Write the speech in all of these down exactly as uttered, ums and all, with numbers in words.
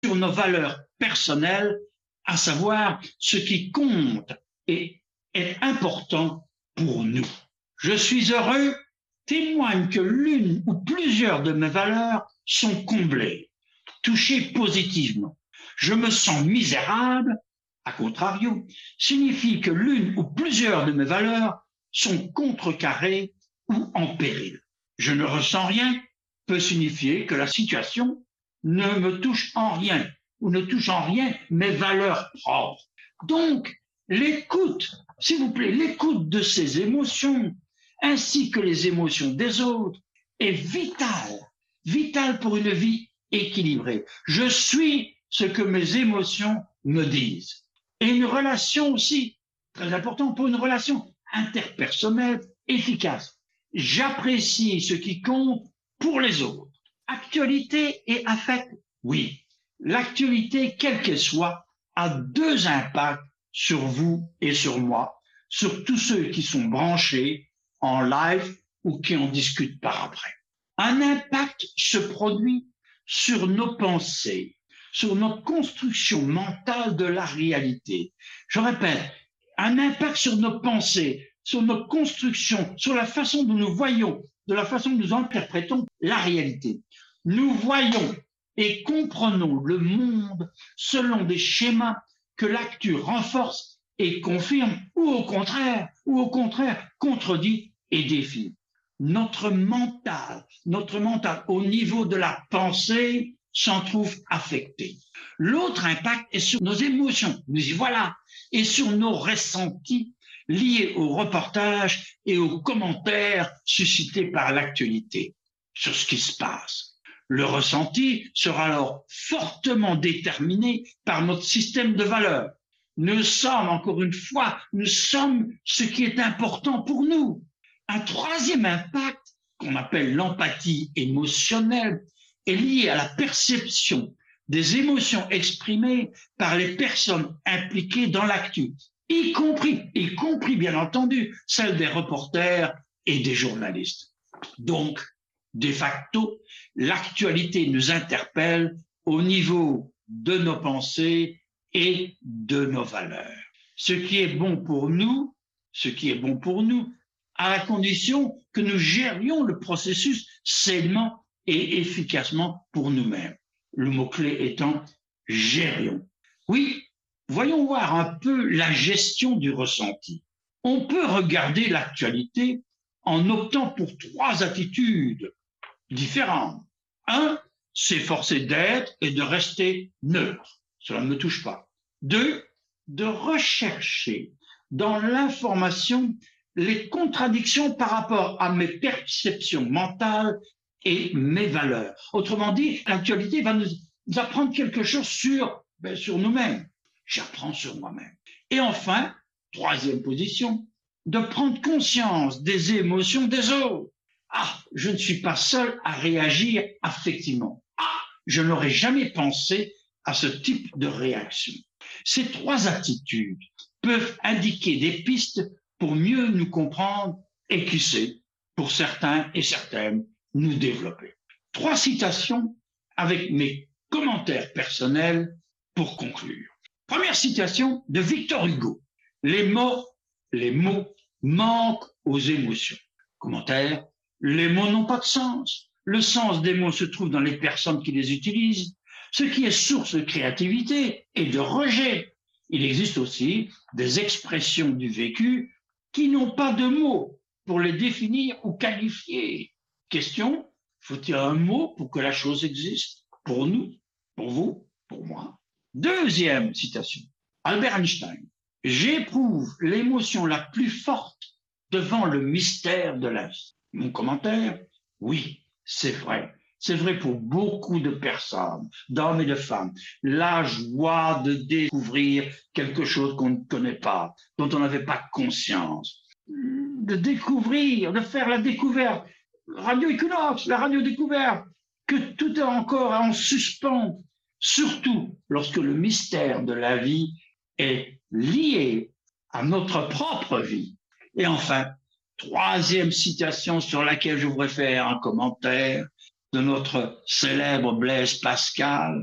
sur nos valeurs personnelles, à savoir ce qui compte et est important pour nous. Je suis heureux témoigne que l'une ou plusieurs de mes valeurs sont comblées, touchées positivement. Je me sens misérable, à contrario, signifie que l'une ou plusieurs de mes valeurs sont contrecarrées ou en péril. Je ne ressens rien peut signifier que la situation ne me touche en rien ou ne touche en rien mes valeurs propres. Donc, l'écoute, s'il vous plaît, l'écoute de ces émotions ainsi que les émotions des autres est vitale, vitale pour une vie équilibrée. Je suis ce que mes émotions me disent. Et une relation aussi, très importante pour une relation interpersonnelle efficace. J'apprécie ce qui compte pour les autres. Actualité et affect, oui. L'actualité, quelle qu'elle soit, a deux impacts sur vous et sur moi, sur tous ceux qui sont branchés en live ou qui en discutent par après. Un impact se produit sur nos pensées, sur notre construction mentale de la réalité. Je répète, un impact sur nos pensées, sur notre construction, sur la façon dont nous voyons, de la façon dont nous interprétons la réalité. Nous voyons et comprenons le monde selon des schémas que l'actu renforce et confirme, ou au contraire, ou au contraire, contredit et défie. Notre mental, notre mental au niveau de la pensée s'en trouve affecté. L'autre impact est sur nos émotions, nous y voilà, et sur nos ressentis liés au reportage et aux commentaires suscités par l'actualité sur ce qui se passe. Le ressenti sera alors fortement déterminé par notre système de valeurs. Nous sommes, encore une fois, nous sommes ce qui est important pour nous. Un troisième impact, qu'on appelle l'empathie émotionnelle, est lié à la perception des émotions exprimées par les personnes impliquées dans l'actu, y compris, y compris bien entendu, celles des reporters et des journalistes. Donc, de facto, l'actualité nous interpelle au niveau de nos pensées et de nos valeurs. Ce qui est bon pour nous, ce qui est bon pour nous, à la condition que nous gérions le processus sainement et efficacement pour nous-mêmes. Le mot-clé étant « gérions ». Oui, voyons voir un peu la gestion du ressenti. On peut regarder l'actualité en optant pour trois attitudes différentes. Un, s'efforcer d'être et de rester neutre. Cela ne me touche pas. Deux, de rechercher dans l'information les contradictions par rapport à mes perceptions mentales et mes valeurs. Autrement dit, l'actualité va nous, nous apprendre quelque chose sur, ben, sur nous-mêmes. J'apprends sur moi-même. Et enfin, troisième position, de prendre conscience des émotions des autres. Ah, je ne suis pas seul à réagir affectivement. Ah, je n'aurais jamais pensé à ce type de réaction. Ces trois attitudes peuvent indiquer des pistes pour mieux nous comprendre et qui sait, pour certains et certaines, nous développer. Trois citations avec mes commentaires personnels pour conclure. Première citation de Victor Hugo. Les mots, les mots manquent aux émotions. Commentaire. Les mots n'ont pas de sens. Le sens des mots se trouve dans les personnes qui les utilisent, ce qui est source de créativité et de rejet. Il existe aussi des expressions du vécu qui n'ont pas de mots pour les définir ou qualifier. Question, faut-il un mot pour que la chose existe? Pour nous, pour vous, pour moi. Deuxième citation, Albert Einstein. J'éprouve l'émotion la plus forte devant le mystère de la vie. Mon commentaire, oui, c'est vrai. C'est vrai pour beaucoup de personnes, d'hommes et de femmes. La joie de découvrir quelque chose qu'on ne connaît pas, dont on n'avait pas conscience. De découvrir, de faire la découverte. Radio Equinox, la radio découverte, que tout est encore en suspens. Surtout lorsque le mystère de la vie est lié à notre propre vie. Et enfin, troisième citation sur laquelle je voudrais faire un commentaire de notre célèbre Blaise Pascal.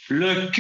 Le